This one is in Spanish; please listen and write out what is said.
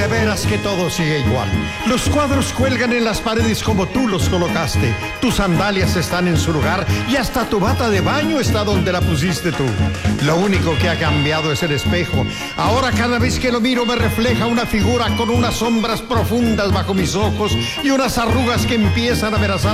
veras que todo sigue igual. Los cuadros cuelgan en las paredes como tú los colocaste. Tus sandalias están en su lugar y hasta tu bata de baño está donde la pusiste tú. Lo único que ha cambiado es el espejo. Ahora cada vez que lo miro me refleja una figura con unas sombras profundas bajo mis ojos y unas arrugas que empiezan a amenazar